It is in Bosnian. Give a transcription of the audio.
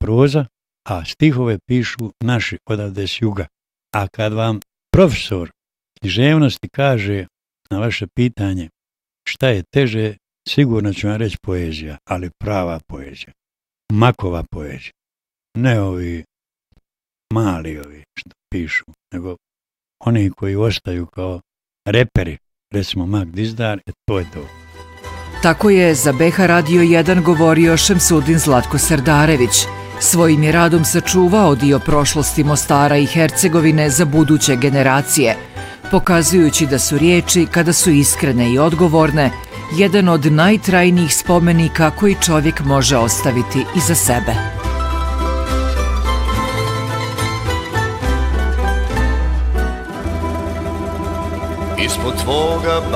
proza, a stihove pišu naši odavde s juga. A kad vam profesor književnosti kaže na vaše pitanje šta je teže, sigurno ću vam reći poezija, ali prava poezija. Makova poezija. Ne ovi mali ovi što pišu, nego oni koji ostaju kao reperi, recimo Mak Dizdar, to je to. Tako je za BH Radio 1 govorio Šemsudin Zlatko Serdarević. Svojim je radom sačuvao dio prošlosti Mostara i Hercegovine za buduće generacije, pokazujući da su riječi, kada su iskrene i odgovorne, jedan od najtrajnijih spomenika koji čovjek može ostaviti iza sebe. Ispod tvoga